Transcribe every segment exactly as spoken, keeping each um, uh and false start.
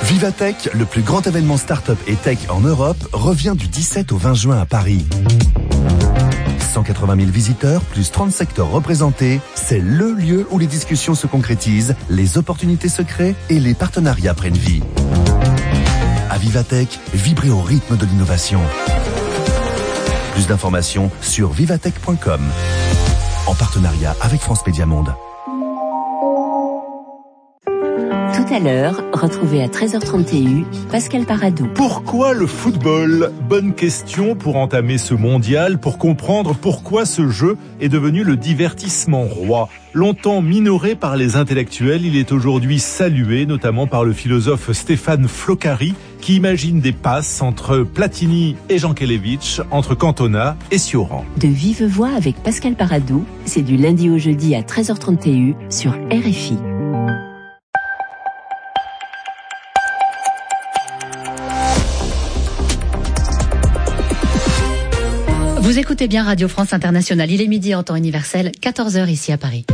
Vivatech, le plus grand événement start-up et tech en Europe, revient du dix-sept au vingt juin à Paris. cent quatre-vingt mille visiteurs, plus trente secteurs représentés, c'est le lieu où les discussions se concrétisent, les opportunités se créent et les partenariats prennent vie. À Vivatech, vibrez au rythme de l'innovation. Plus d'informations sur vivatech point com, en partenariat avec France Média Monde. Tout à l'heure, retrouvez à treize heures trente Pascal Paradou. Pourquoi le football ? Bonne question pour entamer ce mondial, pour comprendre pourquoi ce jeu est devenu le divertissement roi. Longtemps minoré par les intellectuels, il est aujourd'hui salué, notamment par le philosophe Stéphane Floccari, qui imagine des passes entre Platini et Jankélévitch, entre Cantona et Sioran. De vive voix avec Pascal Paradou, c'est du lundi au jeudi à treize heures trente sur R F I. Vous écoutez bien Radio France Internationale. Il est midi en temps universel, quatorze heures ici à Paris.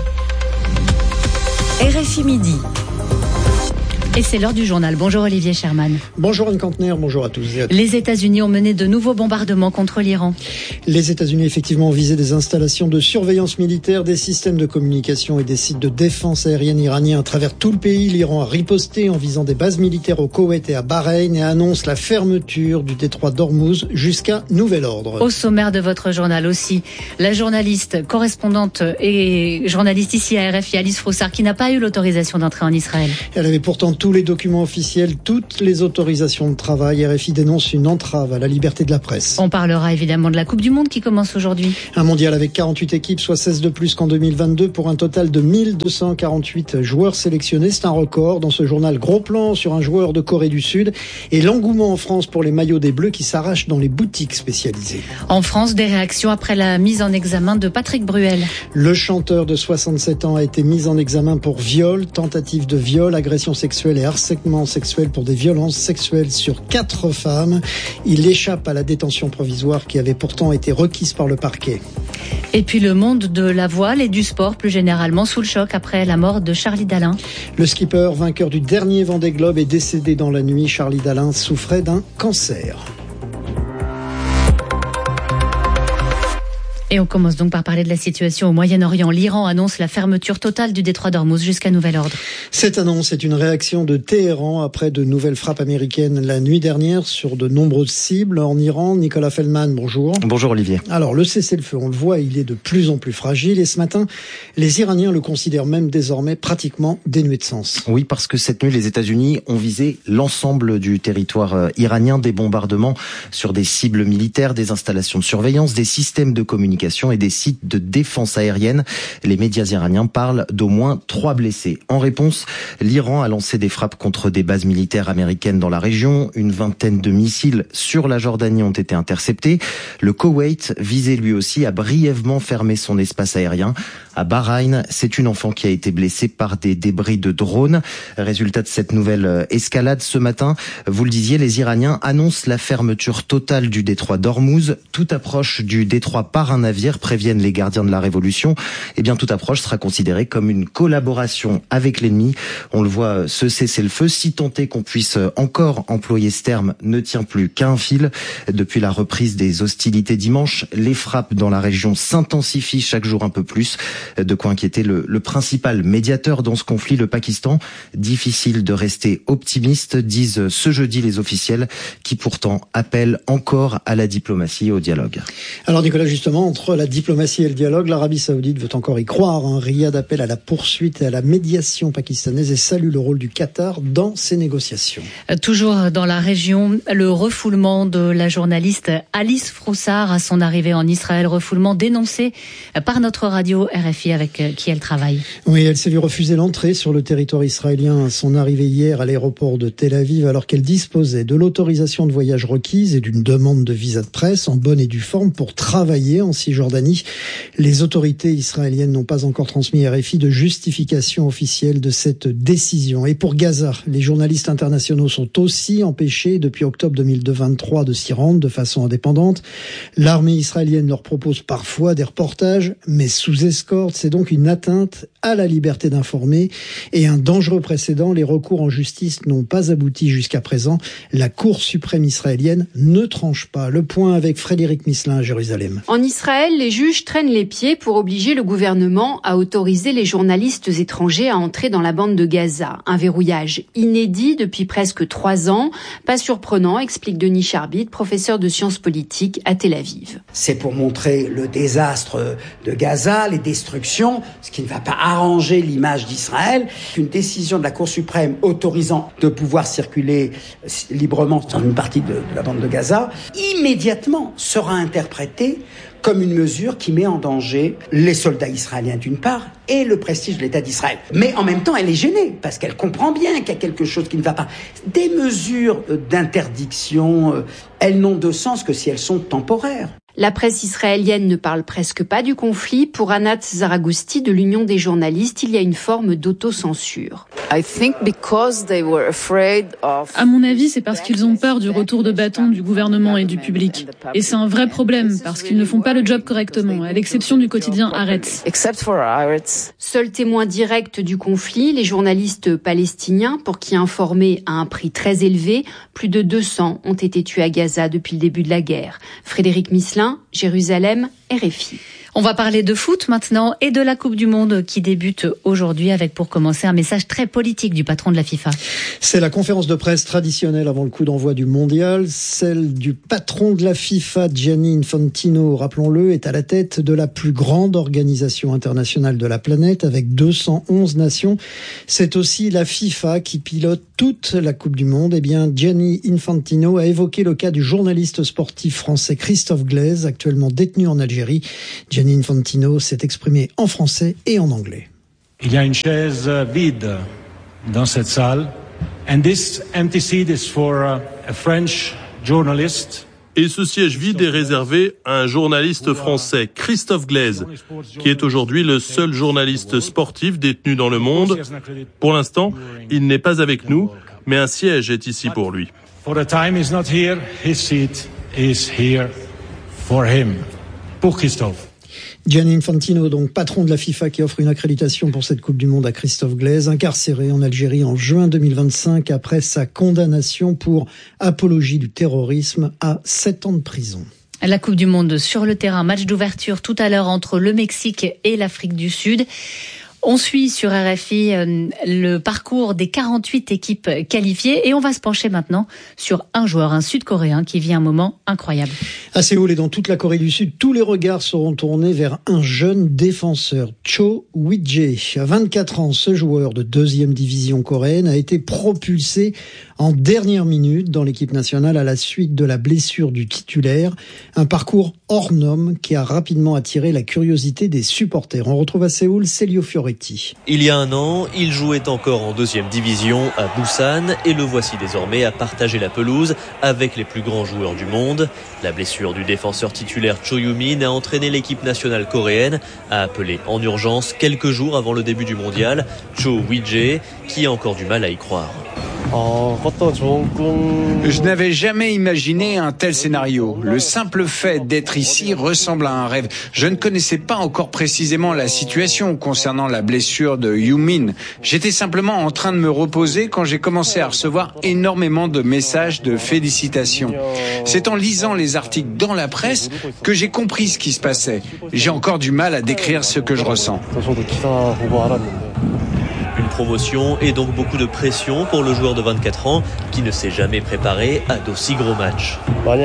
R F I Midi. Et c'est l'heure du journal. Bonjour Olivier Sherman. Bonjour Anne Cantenaire, bonjour à tous et à toutes. Les États-Unis ont mené de nouveaux bombardements contre l'Iran. Les États-Unis effectivement ont visé des installations de surveillance militaire, des systèmes de communication et des sites de défense aérienne iraniens à travers tout le pays. L'Iran a riposté en visant des bases militaires au Koweït et à Bahreïn et annonce la fermeture du détroit d'Ormuz jusqu'à nouvel ordre. Au sommaire de votre journal aussi, la journaliste, correspondante et journaliste ici à R F I, Alice Froussard, qui n'a pas eu l'autorisation d'entrer en Israël. Elle avait pourtant tous les documents officiels, toutes les autorisations de travail. R F I dénonce une entrave à la liberté de la presse. On parlera évidemment de la Coupe du Monde qui commence aujourd'hui. Un mondial avec quarante-huit équipes, soit seize de plus qu'en deux mille vingt-deux, pour un total de mille deux cent quarante-huit joueurs sélectionnés. C'est un record. Dans ce journal, gros plan sur un joueur de Corée du Sud et l'engouement en France pour les maillots des Bleus qui s'arrachent dans les boutiques spécialisées. En France, des réactions après la mise en examen de Patrick Bruel. Le chanteur de soixante-sept ans a été mis en examen pour viol, tentative de viol, agression sexuelle et harcèlement sexuel pour des violences sexuelles sur quatre femmes. Il échappe à la détention provisoire qui avait pourtant été requise par le parquet. Et puis le monde de la voile et du sport plus généralement sous le choc après la mort de Charlie Dalin. Le skipper, vainqueur du dernier Vendée Globe, est décédé dans la nuit. Charlie Dalin souffrait d'un cancer. Et on commence donc par parler de la situation au Moyen-Orient. L'Iran annonce la fermeture totale du détroit d'Ormuz jusqu'à nouvel ordre. Cette annonce est une réaction de Téhéran après de nouvelles frappes américaines la nuit dernière sur de nombreuses cibles en Iran. Nicolas Feldman, bonjour. Bonjour Olivier. Alors le cessez-le-feu, on le voit, il est de plus en plus fragile et ce matin, les Iraniens le considèrent même désormais pratiquement dénué de sens. Oui, parce que cette nuit, les États-Unis ont visé l'ensemble du territoire iranien, des bombardements sur des cibles militaires, des installations de surveillance, des systèmes de communication et des sites de défense aérienne. Les médias iraniens parlent d'au moins trois blessés. En réponse, l'Iran a lancé des frappes contre des bases militaires américaines dans la région. Une vingtaine de missiles sur la Jordanie ont été interceptés. Le Koweït, visé lui aussi, a brièvement fermé son espace aérien. À Bahreïn, c'est une enfant qui a été blessée par des débris de drones. Résultat de cette nouvelle escalade ce matin, vous le disiez, les Iraniens annoncent la fermeture totale du détroit d'Ormuz. Toute approche du détroit par un navire, préviennent les gardiens de la révolution. Eh bien, toute approche sera considérée comme une collaboration avec l'ennemi. On le voit, ce cessez-le-feu, si tant est qu'on puisse encore employer ce terme, ne tient plus qu'à un fil. Depuis la reprise des hostilités dimanche, les frappes dans la région s'intensifient chaque jour un peu plus. De quoi inquiéter le, le principal médiateur dans ce conflit, le Pakistan. Difficile de rester optimiste, disent ce jeudi les officiels, qui pourtant appellent encore à la diplomatie et au dialogue. Alors Nicolas, justement, entre la diplomatie et le dialogue, l'Arabie Saoudite veut encore y croire. Hein. Riyad appelle à la poursuite et à la médiation pakistanaise et salue le rôle du Qatar dans ces négociations. Toujours dans la région, le refoulement de la journaliste Alice Froussard à son arrivée en Israël, refoulement dénoncé par notre radio R F I avec qui elle travaille. Oui, elle s'est vue refuser l'entrée sur le territoire israélien à son arrivée hier à l'aéroport de Tel Aviv alors qu'elle disposait de l'autorisation de voyage requise et d'une demande de visa de presse en bonne et due forme pour travailler en Cisjordanie. Les autorités israéliennes n'ont pas encore transmis à R F I de justification officielle de cette décision. Et pour Gaza, les journalistes internationaux sont aussi empêchés depuis octobre deux mille vingt-trois de s'y rendre de façon indépendante. L'armée israélienne leur propose parfois des reportages, mais sous escorte. Sport. C'est donc une atteinte à la liberté d'informer et un dangereux précédent. Les recours en justice n'ont pas abouti jusqu'à présent. La Cour suprême israélienne ne tranche pas. Le point avec Frédéric Misselin à Jérusalem. En Israël, les juges traînent les pieds pour obliger le gouvernement à autoriser les journalistes étrangers à entrer dans la bande de Gaza. Un verrouillage inédit depuis presque trois ans. Pas surprenant, explique Denis Charbit, professeur de sciences politiques à Tel Aviv. C'est pour montrer le désastre de Gaza, les destructions, ce qui ne va pas arranger l'image d'Israël. Une décision de la Cour suprême autorisant de pouvoir circuler librement dans une partie de, de la bande de Gaza, immédiatement sera interprétée comme une mesure qui met en danger les soldats israéliens d'une part et le prestige de l'État d'Israël. Mais en même temps, elle est gênée parce qu'elle comprend bien qu'il y a quelque chose qui ne va pas. Des mesures d'interdiction, elles n'ont de sens que si elles sont temporaires. La presse israélienne ne parle presque pas du conflit. Pour Anat Zaragousti de l'Union des journalistes, il y a une forme d'autocensure. À mon avis, c'est parce qu'ils ont peur du retour de bâton du gouvernement et du public. Et c'est un vrai problème, parce qu'ils ne font pas le job correctement, à l'exception du quotidien Haaretz. Seul témoin direct du conflit, les journalistes palestiniens, pour qui informer à un prix très élevé, plus de deux cents ont été tués à Gaza depuis le début de la guerre. Frédéric Misselin, Jérusalem, R F I. On va parler de foot maintenant et de la Coupe du Monde qui débute aujourd'hui avec pour commencer un message très politique du patron de la FIFA. C'est la conférence de presse traditionnelle avant le coup d'envoi du mondial. Celle du patron de la FIFA, Gianni Infantino, rappelons-le, est à la tête de la plus grande organisation internationale de la planète avec deux cent onze nations. C'est aussi la FIFA qui pilote toute la Coupe du Monde. Eh bien, Gianni Infantino a évoqué le cas du journaliste sportif français Christophe Glaise, actuellement détenu en Algérie. Gianni Infantino s'est exprimé en français et en anglais. Il y a une chaise vide dans cette salle. And this empty seat is for a French journalist. Et ce siège vide est réservé à un journaliste français, Christophe Glaise, qui est aujourd'hui le seul journaliste sportif détenu dans le monde. Pour l'instant, il n'est pas avec nous, mais un siège est ici pour lui. For the time he's not here, his seat is here for him. Pour Christophe. Gianni Infantino, donc patron de la FIFA, qui offre une accréditation pour cette Coupe du Monde à Christophe Glaise, incarcéré en Algérie en juin deux mille vingt-cinq après sa condamnation pour apologie du terrorisme à sept ans de prison. La Coupe du Monde sur le terrain, match d'ouverture tout à l'heure entre le Mexique et l'Afrique du Sud. On suit sur R F I euh, le parcours des quarante-huit équipes qualifiées et on va se pencher maintenant sur un joueur, un Sud-Coréen qui vit un moment incroyable. À Séoul et dans toute la Corée du Sud, tous les regards seront tournés vers un jeune défenseur, Cho Wi-jae. À vingt-quatre ans, ce joueur de deuxième division coréenne a été propulsé en dernière minute dans l'équipe nationale à la suite de la blessure du titulaire. Un parcours hors norme qui a rapidement attiré la curiosité des supporters. On retrouve à Séoul Célio Fioretti. Il y a un an, il jouait encore en deuxième division à Busan et le voici désormais à partager la pelouse avec les plus grands joueurs du monde. La blessure du défenseur titulaire Cho Yu-min a entraîné l'équipe nationale coréenne à appeler en urgence quelques jours avant le début du mondial Cho Wi-jae qui a encore du mal à y croire. Je n'avais jamais imaginé un tel scénario. Le simple fait d'être ici ressemble à un rêve. Je ne connaissais pas encore précisément la situation concernant la blessure de Yu-min. J'étais simplement en train de me reposer quand j'ai commencé à recevoir énormément de messages de félicitations. C'est en lisant les articles dans la presse que j'ai compris ce qui se passait. J'ai encore du mal à décrire ce que je ressens. Une promotion et donc beaucoup de pression pour le joueur de vingt-quatre ans qui ne s'est jamais préparé à d'aussi gros matchs.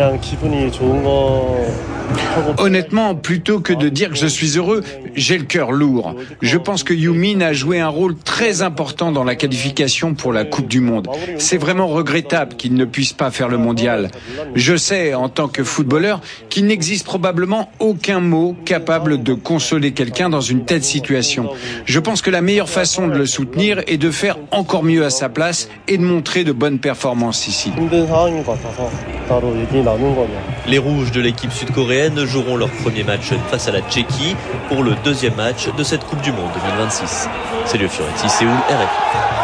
Honnêtement, plutôt que de dire que je suis heureux, j'ai le cœur lourd. Je pense que Yu-min a joué un rôle très important dans la qualification pour la Coupe du Monde. C'est vraiment regrettable qu'il ne puisse pas faire le mondial. Je sais, en tant que footballeur, qu'il n'existe probablement aucun mot capable de consoler quelqu'un dans une telle situation. Je pense que la meilleure façon de le soutenir est de faire encore mieux à sa place et de montrer de bonnes performances ici. Les Rouges de l'équipe sud-coréenne joueront leur premier match face à la Tchéquie pour le deuxième match de cette Coupe du Monde deux mille vingt-six. C'est Célio Fioretti, Séoul, R F I.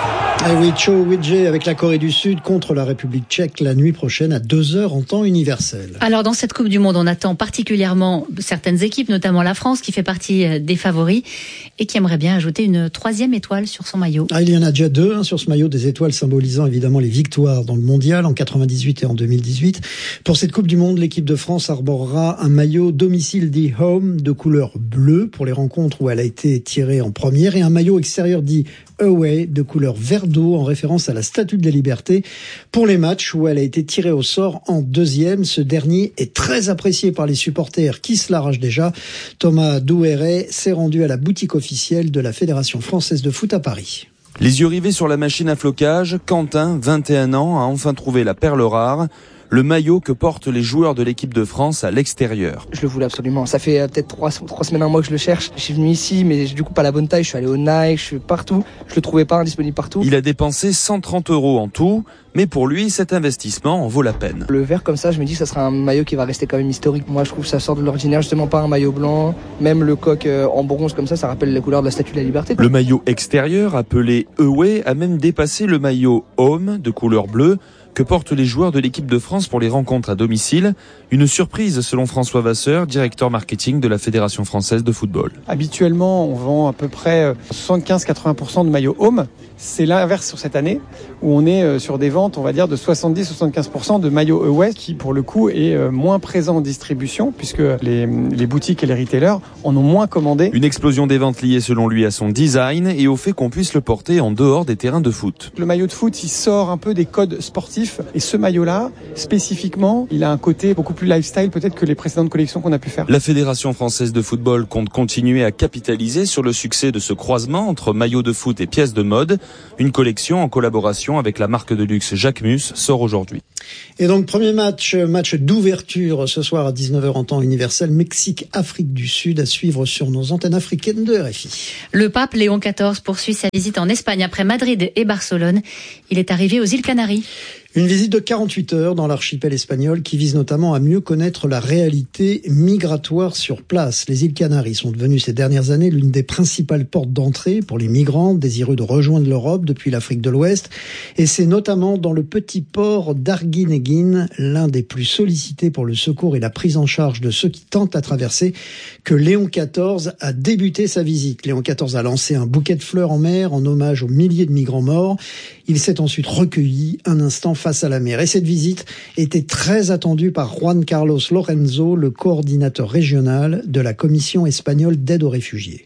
Ah oui, Cho Wiedzie avec la Corée du Sud contre la République tchèque la nuit prochaine à deux heures en temps universel. Alors dans cette Coupe du Monde, on attend particulièrement certaines équipes, notamment la France qui fait partie des favoris et qui aimerait bien ajouter une troisième étoile sur son maillot. Ah, il y en a déjà deux hein, sur ce maillot, des étoiles symbolisant évidemment les victoires dans le mondial en quatre-vingt-dix-huit et en deux mille dix-huit. Pour cette Coupe du Monde, l'équipe de France arborera un maillot domicile dit home de couleur bleue pour les rencontres où elle a été tirée en première et un maillot extérieur dit away de couleur vert d'eau en référence à la Statue de la Liberté pour les matchs où elle a été tirée au sort en deuxième. Ce dernier est très apprécié par les supporters qui se l'arrachent déjà. Thomas Douéret s'est rendu à la boutique officielle de la Fédération française de foot à Paris. Les yeux rivés sur la machine à flocage, Quentin, vingt et un ans, a enfin trouvé la perle rare. Le maillot que portent les joueurs de l'équipe de France à l'extérieur. Je le voulais absolument. Ça fait peut-être trois, trois semaines, un mois que je le cherche. Je suis venu ici, mais du coup pas la bonne taille. Je suis allé au Nike, je suis partout. Je le trouvais pas indisponible partout. Il a dépensé cent trente euros en tout, mais pour lui, cet investissement en vaut la peine. Le vert comme ça, je me dis que ça sera un maillot qui va rester quand même historique. Moi, je trouve que ça sort de l'ordinaire, justement pas un maillot blanc. Même le coq en bronze comme ça, ça rappelle les couleurs de la Statue de la Liberté. Le maillot extérieur, appelé away, a même dépassé le maillot home de couleur bleue que portent les joueurs de l'équipe de France pour les rencontres à domicile. Une surprise selon François Vasseur, directeur marketing de la Fédération française de football. Habituellement, on vend à peu près soixante-quinze à quatre-vingts pour cent de maillots home. C'est l'inverse sur cette année, où on est sur des ventes, on va dire, de soixante-dix à soixante-quinze pour cent de maillots away, qui pour le coup est moins présent en distribution, puisque les, les boutiques et les retailers en ont moins commandé. Une explosion des ventes liée selon lui à son design et au fait qu'on puisse le porter en dehors des terrains de foot. Le maillot de foot, il sort un peu des codes sportifs, et ce maillot-là, spécifiquement, il a un côté beaucoup plus lifestyle peut-être que les précédentes collections qu'on a pu faire. La Fédération française de football compte continuer à capitaliser sur le succès de ce croisement entre maillots de foot et pièces de mode. Une collection en collaboration avec la marque de luxe Jacquemus sort aujourd'hui. Et donc premier match, match d'ouverture ce soir à dix-neuf heures en temps universel, Mexique-Afrique du Sud à suivre sur nos antennes africaines de R F I. Le pape Léon quatorze poursuit sa visite en Espagne après Madrid et Barcelone. Il est arrivé aux îles Canaries. Une visite de quarante-huit heures dans l'archipel espagnol qui vise notamment à mieux connaître la réalité migratoire sur place. Les îles Canaries sont devenues ces dernières années l'une des principales portes d'entrée pour les migrants désireux de rejoindre l'Europe depuis l'Afrique de l'Ouest. Et c'est notamment dans le petit port d'Arguineguín, l'un des plus sollicités pour le secours et la prise en charge de ceux qui tentent à traverser, que Léon quatorze a débuté sa visite. Léon quatorze a lancé un bouquet de fleurs en mer en hommage aux milliers de migrants morts. Il s'est ensuite recueilli un instant face à la mer. Et cette visite était très attendue par Juan Carlos Lorenzo, le coordinateur régional de la Commission espagnole d'aide aux réfugiés.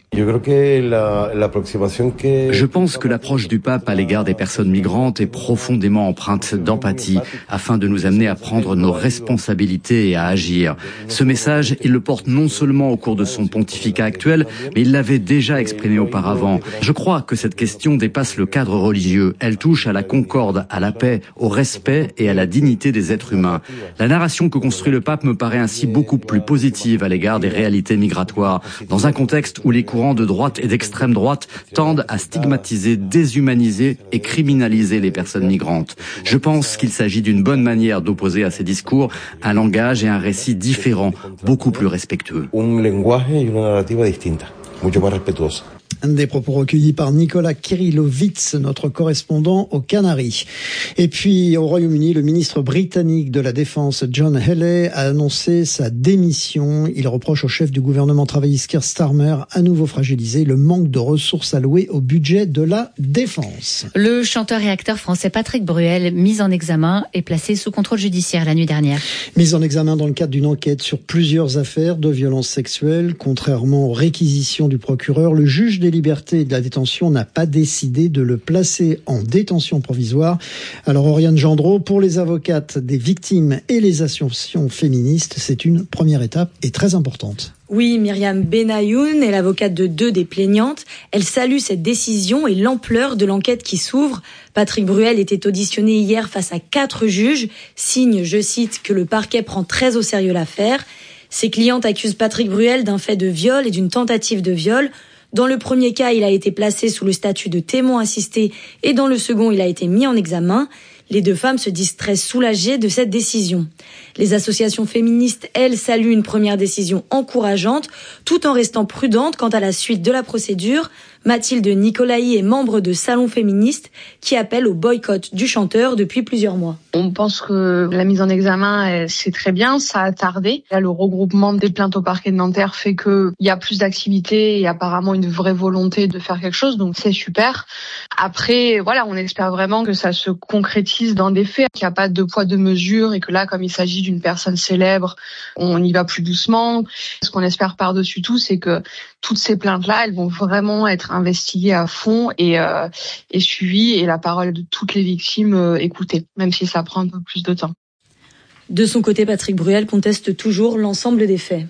Je pense que l'approche du pape à l'égard des personnes migrantes est profondément empreinte d'empathie afin de nous amener à prendre nos responsabilités et à agir. Ce message, il le porte non seulement au cours de son pontificat actuel, mais il l'avait déjà exprimé auparavant. Je crois que cette question dépasse le cadre religieux. Elle touche à la concorde, à la paix, au respect et à la dignité des êtres humains. La narration que construit le pape me paraît ainsi beaucoup plus positive à l'égard des réalités migratoires, dans un contexte où les courants de droite et d'extrême droite tendent à stigmatiser, déshumaniser et criminaliser les personnes migrantes. Je pense qu'il s'agit d'une bonne manière d'opposer à ces discours un langage et un récit différents, beaucoup plus respectueux. Un lenguaje y una narrativa distinta, mucho más respetuosa. Des propos recueillis par Nicolas Kirillovitz, notre correspondant aux Canaries. Et puis, au Royaume-Uni, le ministre britannique de la Défense, John Healey, a annoncé sa démission. Il reproche au chef du gouvernement travailliste Keir Starmer, à nouveau fragilisé, le manque de ressources allouées au budget de la défense. Le chanteur et acteur français Patrick Bruel, mis en examen, est placé sous contrôle judiciaire la nuit dernière. Mis en examen dans le cadre d'une enquête sur plusieurs affaires de violences sexuelles. Contrairement aux réquisitions du procureur, le juge des libertés et de la détention n'a pas décidé de le placer en détention provisoire. Alors Oriane Gendreau, pour les avocates des victimes et les associations féministes, c'est une première étape et très importante. Oui, Myriam Benayoun est l'avocate de deux des plaignantes. Elle salue cette décision et l'ampleur de l'enquête qui s'ouvre. Patrick Bruel était auditionné hier face à quatre juges, signe, je cite, que le parquet prend très au sérieux l'affaire. Ses clientes accusent Patrick Bruel d'un fait de viol et d'une tentative de viol. Dans le premier cas, il a été placé sous le statut de témoin assisté et dans le second, il a été mis en examen. Les deux femmes se disent très soulagées de cette décision. Les associations féministes, elles, saluent une première décision encourageante, tout en restant prudentes quant à la suite de la procédure. Mathilde Nicolaï est membre de Salon Féministe qui appelle au boycott du chanteur depuis plusieurs mois. On pense que la mise en examen, c'est très bien, ça a tardé. Là, le regroupement des plaintes au parquet de Nanterre fait qu'il y a plus d'activité et apparemment une vraie volonté de faire quelque chose, donc c'est super. Après, voilà, on espère vraiment que ça se concrétise dans des faits, qu'il n'y a pas de deux poids deux mesures et que là, comme il s'agit d'une personne célèbre, on y va plus doucement. Ce qu'on espère par-dessus tout, c'est que toutes ces plaintes-là, elles vont vraiment être investiguées à fond et, euh, et suivies et la parole de toutes les victimes euh, écoutée, même si ça prend un peu plus de temps. De son côté, Patrick Bruel conteste toujours l'ensemble des faits.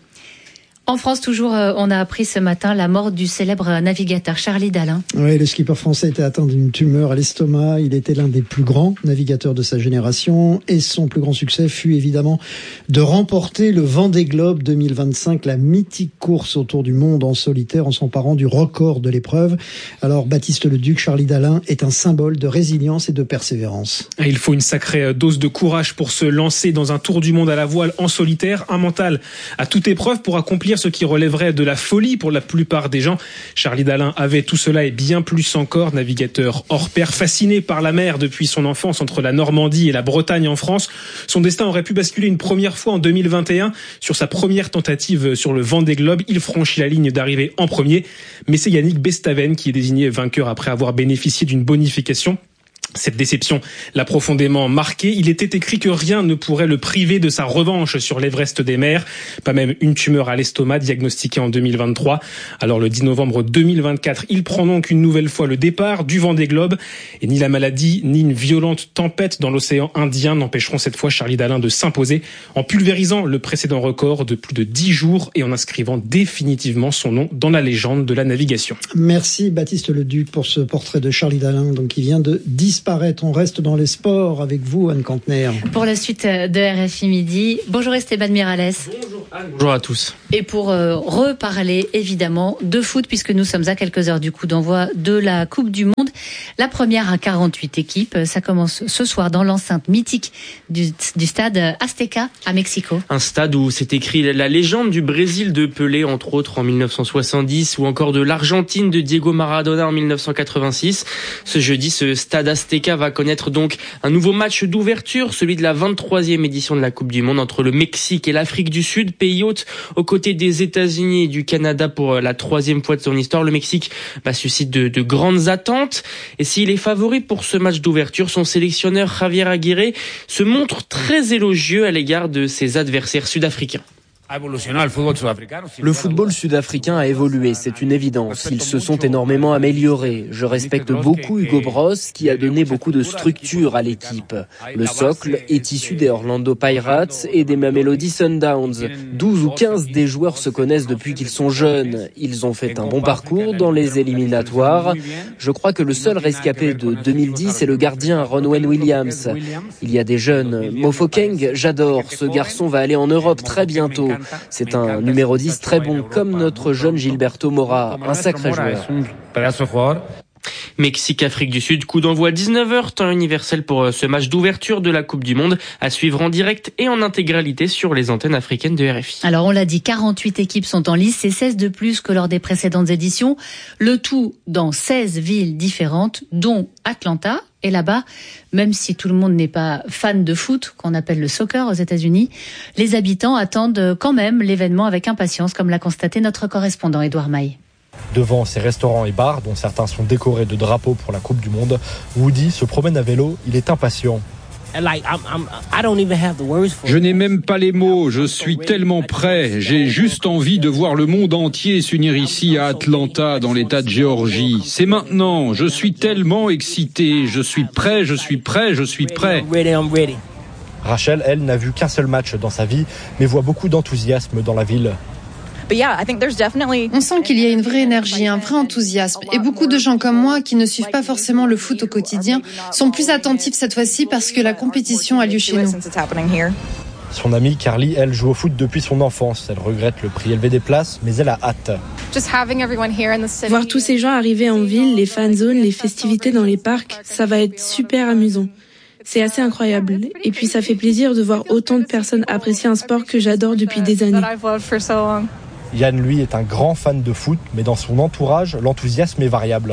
En France, toujours, on a appris ce matin la mort du célèbre navigateur Charlie Dalin. Oui, le skipper français était atteint d'une tumeur à l'estomac. Il était l'un des plus grands navigateurs de sa génération. Et son plus grand succès fut évidemment de remporter le Vendée Globe deux mille vingt-cinq, la mythique course autour du monde en solitaire en s'emparant du record de l'épreuve. Alors, Baptiste Leduc, Charlie Dalin est un symbole de résilience et de persévérance. Il faut une sacrée dose de courage pour se lancer dans un tour du monde à la voile en solitaire. Un mental à toute épreuve pour accomplir ce qui relèverait de la folie pour la plupart des gens. Charlie Dalin avait tout cela et bien plus encore. Navigateur hors pair, fasciné par la mer depuis son enfance entre la Normandie et la Bretagne en France. Son destin aurait pu basculer une première fois en deux mille vingt et un. Sur sa première tentative sur le Vendée Globe, il franchit la ligne d'arrivée en premier. Mais c'est Yannick Bestaven qui est désigné vainqueur après avoir bénéficié d'une bonification. Cette déception l'a profondément marqué. Il était écrit que rien ne pourrait le priver de sa revanche sur l'Everest des mers. Pas même une tumeur à l'estomac diagnostiquée en deux mille vingt-trois. Alors le dix novembre deux mille vingt-quatre, il prend donc une nouvelle fois le départ du Vendée Globe. Et ni la maladie, ni une violente tempête dans l'océan Indien n'empêcheront cette fois Charlie Dalin de s'imposer en pulvérisant le précédent record de plus de dix jours et en inscrivant définitivement son nom dans la légende de la navigation. Merci Baptiste Leduc pour ce portrait de Charlie Dalin, donc qui vient de disparaître. On reste dans les sports avec vous, Anne Cantenaire. Pour la suite de R F I Midi, bonjour Esteban Miralles. Bonjour Anne. Bonjour à tous. Et pour euh, reparler évidemment de foot, puisque nous sommes à quelques heures du coup d'envoi de la Coupe du Monde. La première à quarante-huit équipes, ça commence ce soir dans l'enceinte mythique du, du stade Azteca à Mexico. Un stade où s'est écrit la légende du Brésil de Pelé, entre autres en mille neuf cent soixante-dix, ou encore de l'Argentine de Diego Maradona en mille neuf cent quatre-vingt-six. Ce jeudi, ce stade Azteca va connaître donc un nouveau match d'ouverture, celui de la vingt-troisième édition de la Coupe du Monde entre le Mexique et l'Afrique du Sud, pays hôte aux côtés des États-Unis et du Canada pour la troisième fois de son histoire. Le Mexique bah, suscite de, de grandes attentes et s'il est favori pour ce match d'ouverture, son sélectionneur Javier Aguirre se montre très élogieux à l'égard de ses adversaires sud-africains. Le football sud-africain a évolué, c'est une évidence. Ils se sont énormément améliorés. Je respecte beaucoup Hugo Bross qui a donné beaucoup de structure à l'équipe. Le socle est issu des Orlando Pirates et des Mamelodi Sundowns. douze ou quinze des joueurs se connaissent depuis qu'ils sont jeunes. Ils ont fait un bon parcours dans les éliminatoires. Je crois que le seul rescapé de deux mille dix est le gardien Ronwen Williams. Il y a des jeunes. Mofokeng, j'adore. Ce garçon va aller en Europe très bientôt. C'est un numéro dix très bon, comme notre jeune Gilberto Mora, un sacré joueur. Mexique, Afrique du Sud, coup d'envoi dix-neuf heures, temps universel pour ce match d'ouverture de la Coupe du Monde, à suivre en direct et en intégralité sur les antennes africaines de R F I. Alors on l'a dit, quarante-huit équipes sont en lice, c'est seize de plus que lors des précédentes éditions, le tout dans seize villes différentes, dont Atlanta. Et là-bas, même si tout le monde n'est pas fan de foot, qu'on appelle le soccer aux États-Unis, les habitants attendent quand même l'événement avec impatience, comme l'a constaté notre correspondant Édouard Maille. Devant ces restaurants et bars, dont certains sont décorés de drapeaux pour la Coupe du Monde, Woody se promène à vélo, il est impatient. Je n'ai même pas les mots, je suis tellement prêt. J'ai juste envie de voir le monde entier s'unir ici à Atlanta, dans l'état de Géorgie. C'est maintenant, je suis tellement excité, je suis prêt, je suis prêt, je suis prêt. Rachel, elle, n'a vu qu'un seul match dans sa vie, mais voit beaucoup d'enthousiasme dans la ville. On sent qu'il y a une vraie énergie, un vrai enthousiasme. Et beaucoup de gens comme moi, qui ne suivent pas forcément le foot au quotidien, sont plus attentifs cette fois-ci parce que la compétition a lieu chez nous. Son amie Carly, elle, joue au foot depuis son enfance. Elle regrette le prix élevé des places, mais elle a hâte. Voir tous ces gens arriver en ville, les fan zones, les festivités dans les parcs, ça va être super amusant. C'est assez incroyable. Et puis ça fait plaisir de voir autant de personnes apprécier un sport que j'adore depuis des années. Yann, lui, est un grand fan de foot, mais dans son entourage, l'enthousiasme est variable.